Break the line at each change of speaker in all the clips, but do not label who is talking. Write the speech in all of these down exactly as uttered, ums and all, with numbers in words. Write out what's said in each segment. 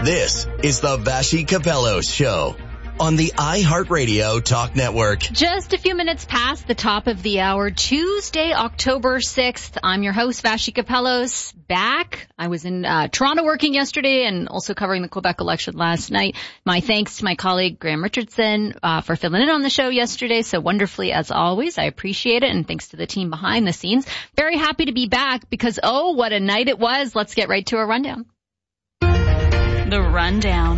This is the Vassy Capello Show on the iHeartRadio Talk Network.
Just a few minutes past the top of the hour, Tuesday, October sixth. I'm your host, Vassy Capellos, back. I was in uh, Toronto working yesterday and also covering the Quebec election last night. My thanks to my colleague, Graham Richardson, uh, for filling in on the show yesterday so wonderfully as always. I appreciate it, and thanks to the team behind the scenes. Very happy to be back because, oh, what a night it was. Let's get right to a rundown. The Rundown.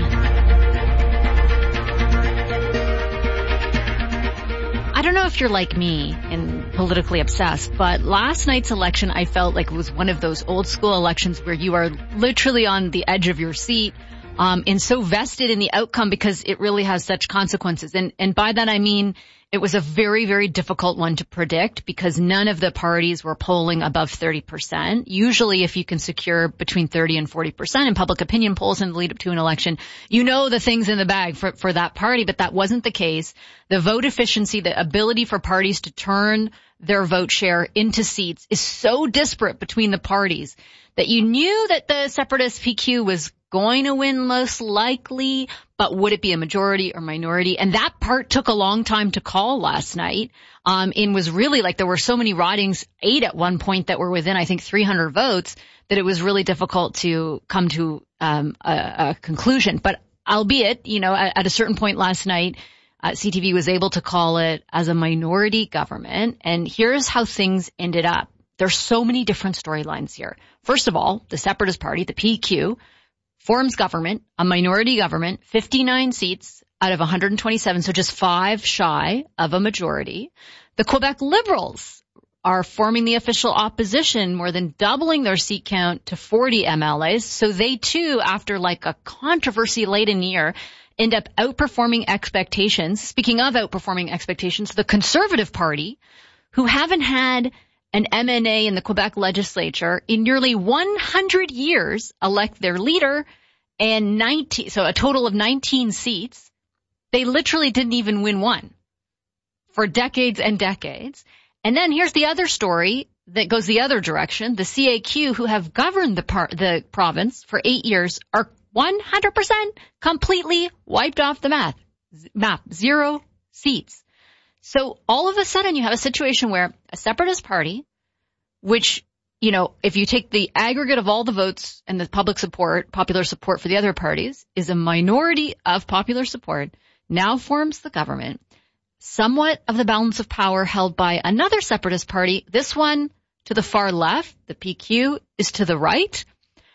I don't know if you're like me and politically obsessed, but last night's election I felt like it was one of those old school elections where you are literally on the edge of your seat, um, and so vested in the outcome because it really has such consequences. And, and by that I mean it was a very, very difficult one to predict because none of the parties were polling above thirty percent. Usually if you can secure between thirty and forty percent in public opinion polls in the lead up to an election, you know the things in the bag for, for that party, but that wasn't the case. The vote efficiency, the ability for parties to turn their vote share into seats is so disparate between the parties that you knew that the separatist P Q was going to win most likely, but would it be a majority or minority? And that part took a long time to call last night. Um, and was really like there were so many ridings, eight at one point that were within, I think, three hundred votes, that it was really difficult to come to um, a, a conclusion. But albeit, you know, at, at a certain point last night, uh, C T V was able to call it as a minority government. And here's how things ended up. There's so many different storylines here. First of all, the Separatist Party, the P Q, forms government, a minority government, fifty-nine seats out of one hundred twenty-seven, so just five shy of a majority. The Quebec Liberals are forming the official opposition, more than doubling their seat count to forty M L As. So they too, after like a controversy-laden year, end up outperforming expectations. Speaking of outperforming expectations, the Conservative Party, who haven't had an M N A in the Quebec legislature in nearly one hundred years, elect their leader and nineteen, so a total of nineteen seats. They literally didn't even win one for decades and decades. And then here's the other story that goes the other direction. The C A Q, who have governed the par- the province for eight years, are one hundred percent completely wiped off the map. map. Zero seats. So all of a sudden you have a situation where a separatist party, which, you know, if you take the aggregate of all the votes and the public support, popular support for the other parties, is a minority of popular support, now forms the government, somewhat of the balance of power held by another separatist party. This one to the far left, the P Q, is to the right.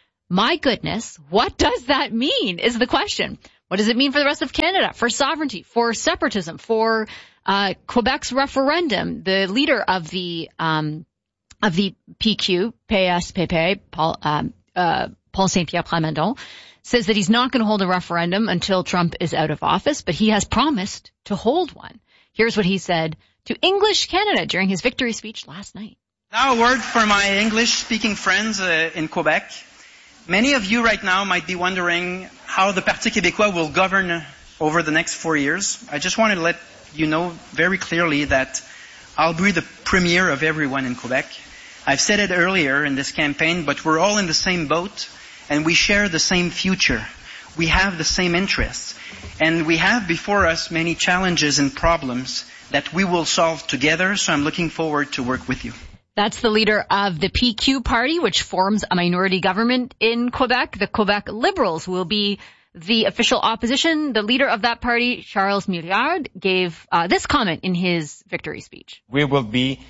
My goodness, what does that mean is the question. What does it mean for the rest of Canada, for sovereignty, for separatism, for Uh, Quebec's referendum? The leader of the, um, of the P Q, P S P P, Paul, um, uh, Paul Saint-Pierre Plamondon, says that he's not going to hold a referendum until Trump is out of office, but he has promised to hold one. Here's what he said to English Canada during his victory speech last night.
Now a word for my English-speaking friends uh, in Quebec. Many of you right now might be wondering how the Parti Québécois will govern over the next four years. I just want to let you know very clearly that I'll be the premier of everyone in Quebec. I've said it earlier in this campaign, but we're all in the same boat and we share the same future. We have the same interests. And we have before us many challenges and problems that we will solve together, so I'm looking forward to work with you.
That's the leader of the P Q party, which forms a minority government in Quebec. The Quebec Liberals will be the official opposition. The leader of that party, Charles Milliard, gave uh, this comment in his victory speech.
We will be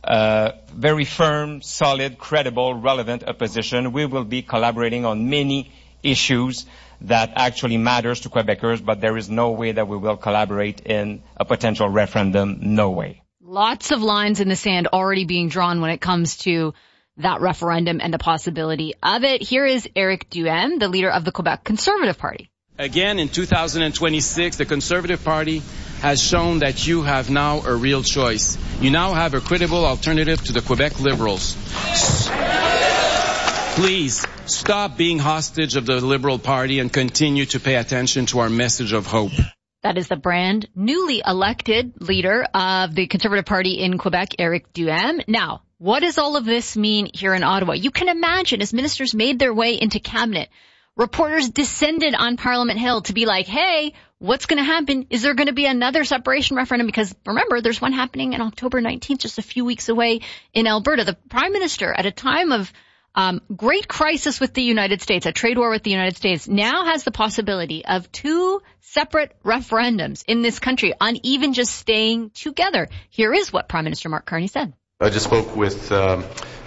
a very firm, solid, credible, relevant opposition. We will be collaborating on many issues that actually matters to Quebecers, but there is no way that we will collaborate in a potential referendum. No way.
Lots of lines in the sand already being drawn when it comes to that referendum and the possibility of it. Here is Éric Duhaime, the leader of the Quebec Conservative Party.
Again, in two thousand twenty-six, the Conservative Party has shown that you have now a real choice. You now have a credible alternative to the Quebec Liberals. Please stop being hostage of the Liberal Party and continue to pay attention to our message of hope.
That is the brand newly elected leader of the Conservative Party in Quebec, Éric Duhaime. Now, what does all of this mean here in Ottawa? You can imagine as ministers made their way into cabinet, reporters descended on Parliament Hill to be like, hey, what's going to happen? Is there going to be another separation referendum? Because remember, there's one happening on October nineteenth, just a few weeks away in Alberta. The Prime Minister, at a time of um, great crisis with the United States, a trade war with the United States, now has the possibility of two separate referendums in this country on even just staying together. Here is what Prime Minister Mark Carney said.
I just spoke with um,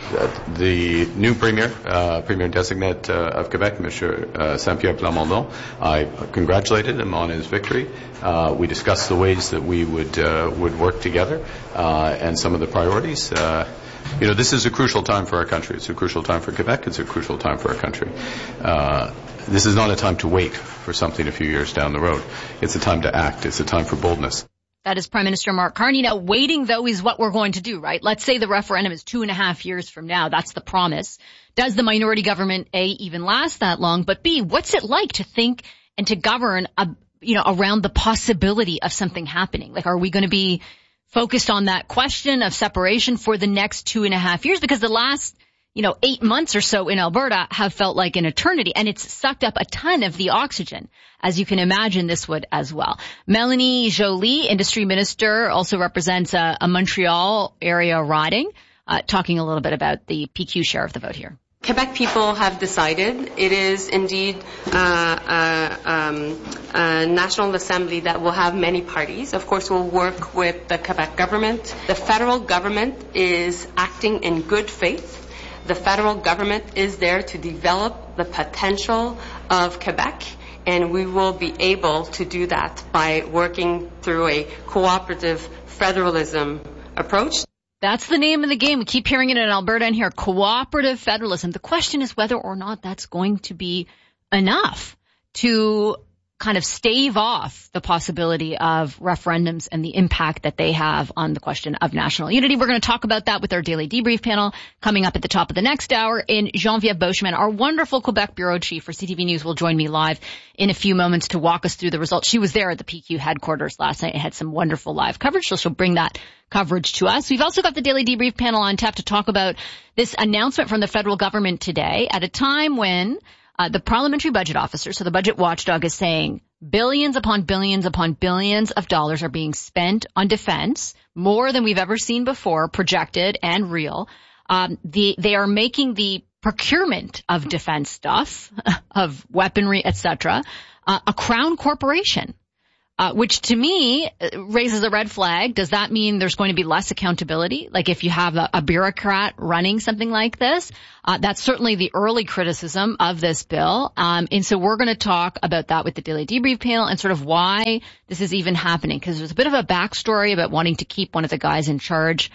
the new Premier, uh, Premier-designate uh, of Quebec, Mister Uh, Saint-Pierre Plamondon. I congratulated him on his victory. Uh, we discussed the ways that we would uh, would work together uh, and some of the priorities. Uh, you know, this is a crucial time for our country. It's a crucial time for Quebec. It's a crucial time for our country. Uh, this is not a time to wait for something a few years down the road. It's a time to act. It's a time for boldness.
That is Prime Minister Mark Carney. Now, waiting, though, is what we're going to do, right? Let's say the referendum is two and a half years from now. That's the promise. Does the minority government, A, even last that long? But B, what's it like to think and to govern, a, you know, around the possibility of something happening? Like, are we going to be focused on that question of separation for the next two and a half years? Because the last, you know, eight months or so in Alberta have felt like an eternity, and it's sucked up a ton of the oxygen, as you can imagine this would as well. Melanie Joly, Industry Minister, also represents a, a Montreal area riding, uh, talking a little bit about the P Q share of the vote here.
Quebec people have decided it is indeed uh, uh, um, a National Assembly that will have many parties. Of course, we'll work with the Quebec government. The federal government is acting in good faith. The federal government is there to develop the potential of Quebec, and we will be able to do that by working through a cooperative federalism approach.
That's the name of the game. We keep hearing it in Alberta and here, cooperative federalism. The question is whether or not that's going to be enough to kind of stave off the possibility of referendums and the impact that they have on the question of national unity. We're going to talk about that with our daily debrief panel coming up at the top of the next hour. In Geneviève Beauchemin, our wonderful Quebec bureau chief for C T V News, will join me live in a few moments to walk us through the results. She was there at the P Q headquarters last night and had some wonderful live coverage, so she'll bring that coverage to us. We've also got the daily debrief panel on tap to talk about this announcement from the federal government today at a time when Uh, the parliamentary budget officer, so the budget watchdog, is saying billions upon billions upon billions of dollars are being spent on defense, more than we've ever seen before, projected and real. Um, the, they are making the procurement of defense stuff, of weaponry, et cetera, uh, a crown corporation. Uh, which to me raises a red flag. Does that mean there's going to be less accountability? Like if you have a, a bureaucrat running something like this, uh, that's certainly the early criticism of this bill. Um, and so we're going to talk about that with the Daily Debrief panel and sort of why this is even happening. Because there's a bit of a backstory about wanting to keep one of the guys in charge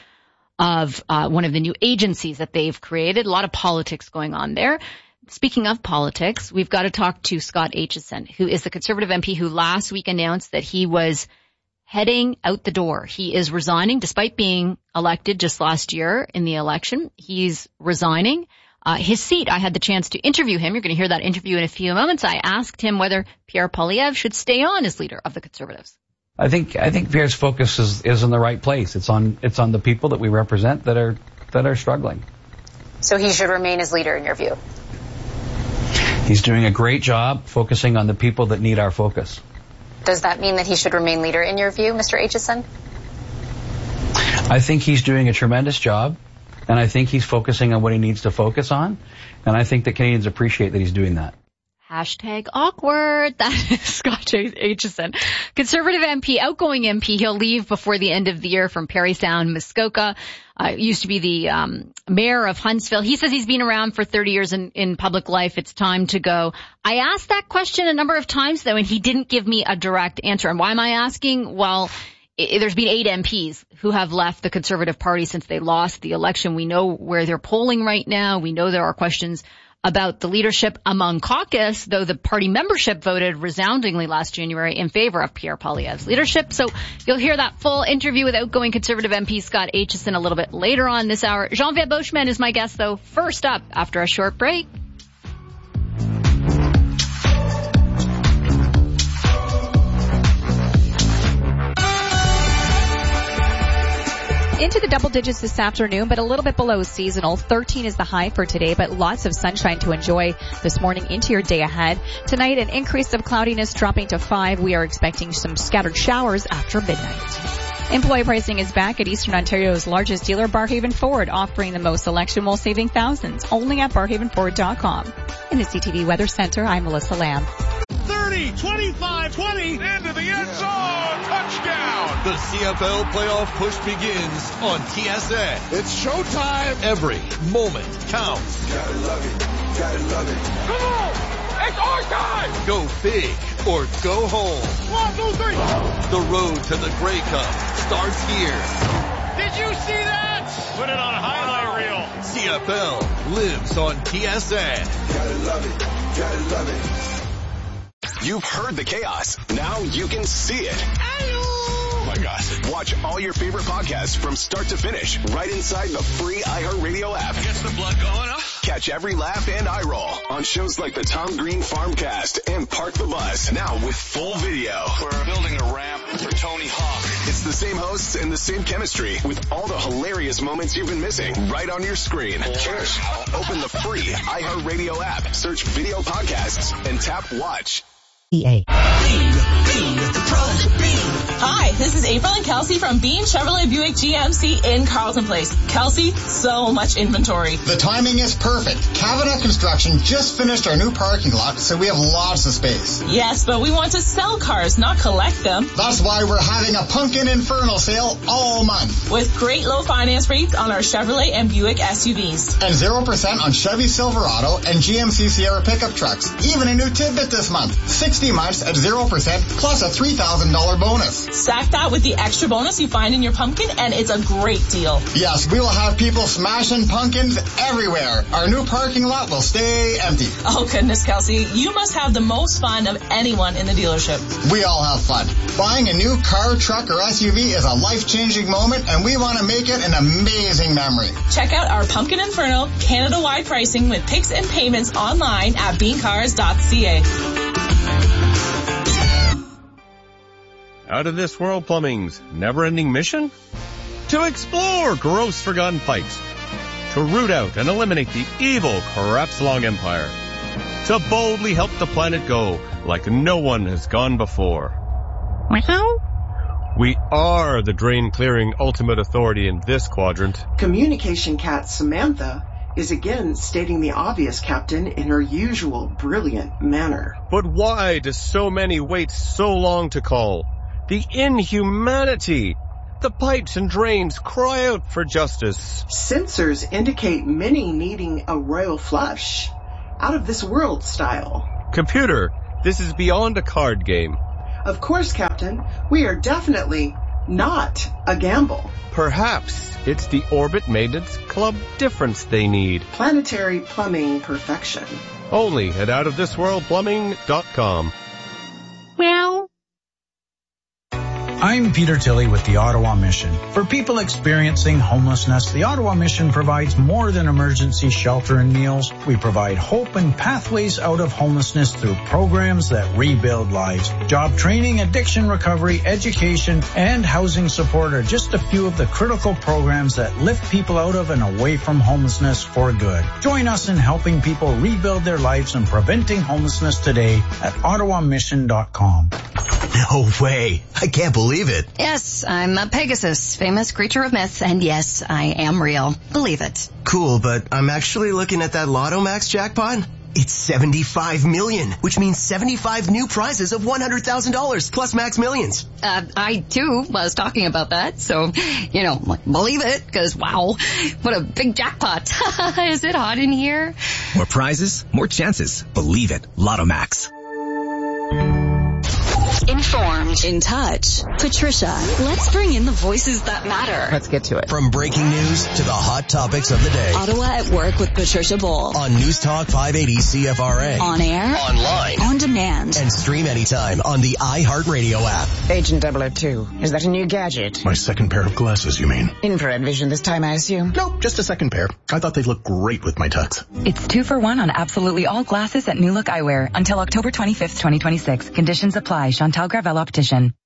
of uh, one of the new agencies that they've created. A lot of politics going on there. Speaking of politics, we've got to talk to Scott Aitchison, who is the Conservative M P who last week announced that he was heading out the door. He is resigning despite being elected just last year in the election. He's resigning uh, his seat. I had the chance to interview him. You're going to hear that interview in a few moments. I asked him whether Pierre Poilievre should stay on as leader of the Conservatives.
I think I think Pierre's focus is, is in the right place. It's on it's on the people that we represent that are that are struggling.
So he should remain as leader in your view?
He's doing a great job focusing on the people that need our focus.
Does that mean that he should remain leader in your view, Mister Aitchison?
I think he's doing a tremendous job, and I think he's focusing on what he needs to focus on, and I think that Canadians appreciate that he's doing that.
Hashtag awkward. That is Scott Aitchison. Conservative M P, outgoing M P. He'll leave before the end of the year from Parry Sound, Muskoka. Uh, used to be the um mayor of Huntsville. He says he's been around for thirty years in, in public life. It's time to go. I asked that question a number of times, though, and he didn't give me a direct answer. And why am I asking? Well, it, there's been eight M Ps who have left the Conservative Party since they lost the election. We know where they're polling right now. We know there are questions about the leadership among caucus, though the party membership voted resoundingly last January in favor of Pierre Poilievre's leadership. So you'll hear that full interview with outgoing Conservative M P Scott Aitchison a little bit later on this hour. Geneviève Beauchemin is my guest, though, first up after a short break.
into the double digits this afternoon, but a little bit below seasonal. thirteen is the high for today, but lots of sunshine to enjoy this morning into your day ahead. Tonight, an increase of cloudiness dropping to five. We are expecting some scattered showers after midnight. Employee pricing is back at Eastern Ontario's largest dealer, Barhaven Ford, offering the most selection while saving thousands, only at barhaven ford dot com. In the C T V Weather Center, I'm Melissa Lamb.
thirty, twenty-five, twenty, into the end zone, touchdown! The C F L playoff push begins on T S N. It's showtime. Every moment counts. Gotta love it, gotta love it. Come on! It's our time! Go big or go home. One, two, three. The road to the Grey Cup starts here. Did you see that? Put it on a highlight reel. C F L lives on T S N. Gotta love it, gotta love it.
You've heard the chaos. Now you can see it. Oh my gosh. Watch all your favorite podcasts from start to finish right inside the free iHeartRadio app.
Gets the blood going, huh?
Catch every laugh and eye roll on shows like the Tom Green Farmcast and Park the Bus. Now with full video.
We're building a ramp for Tony Hawk.
It's the same hosts and the same chemistry with all the hilarious moments you've been missing right on your screen. Cheers. Open the free iHeartRadio app, search video podcasts, and tap watch.
Hi, this is April and Kelsey from Bean Chevrolet Buick G M C in Carlton Place. Kelsey, so much inventory.
The timing is perfect. Kavanaugh Construction just finished our new parking lot, so we have lots of space.
Yes, but we want to sell cars, not collect them.
That's why we're having a Pumpkin Inferno sale all month.
With great low finance rates on our Chevrolet and Buick S U Vs.
And zero percent on Chevy Silverado and G M C Sierra pickup trucks. Even a new tidbit this month. sixty months at zero percent plus a three thousand dollars bonus.
Stack that with the extra bonus you find in your pumpkin and it's a great deal.
Yes, we will have people smashing pumpkins everywhere. Our new parking lot will stay empty.
Oh goodness, Kelsey, you must have the most fun of anyone in the dealership.
We all have fun. Buying a new car, truck, or S U V is a life-changing moment and we want to make it an amazing memory.
Check out our Pumpkin Inferno Canada-wide pricing with picks and payments online at bean cars dot c a.
Out of This World Plumbing's never-ending mission? To explore gross forgotten pipes. To root out and eliminate the evil Crapslong Empire. To boldly help the planet go like no one has gone before. We are the drain-clearing ultimate authority in this quadrant.
Communication cat Samantha is again stating the obvious, Captain, in her usual brilliant manner.
But why do so many wait so long to call? The inhumanity! The pipes and drains cry out for justice.
Sensors indicate many needing a royal flush. Out of this world style.
Computer, this is beyond a card game.
Of course, Captain. We are definitely not a gamble.
Perhaps it's the Orbit Maintenance Club difference they need.
Planetary plumbing perfection.
Only at out of this world plumbing dot com.
Well. I'm Peter Tilley with the Ottawa Mission. For people experiencing homelessness, the Ottawa Mission provides more than emergency shelter and meals. We provide hope and pathways out of homelessness through programs that rebuild lives. Job training, addiction recovery, education, and housing support are just a few of the critical programs that lift people out of and away from homelessness for good. Join us in helping people rebuild their lives and preventing homelessness today at ottawa mission dot com.
No way. I can't believe it.
Yes, I'm a Pegasus, famous creature of myth, and yes, I am real. Believe it.
Cool, but I'm actually looking at that Lotto Max jackpot. It's seventy-five million, which means seventy-five new prizes of one hundred thousand dollars plus Max Millions.
Uh, I, too, was talking about that, so, you know, believe it, because, wow, what a big jackpot. Is it hot in here?
More prizes, more chances. Believe it. Lotto Max.
Informed. In touch. Patricia, let's bring in the voices that matter.
Let's get to it.
From breaking news to the hot topics of the day.
Ottawa at Work with Patricia Bull.
On News Talk five eighty C F R A.
On air.
Online.
On demand.
And stream anytime on the iHeartRadio app.
Agent double oh two. Is that a new gadget?
My second pair of glasses, you mean?
Infrared vision this time, I assume?
Nope, just a second pair. I thought they'd look great with my tux.
It's two for one on absolutely all glasses at New Look Eyewear until October twenty-fifth, twenty twenty-six. Conditions apply. Chantal Gravel Optician.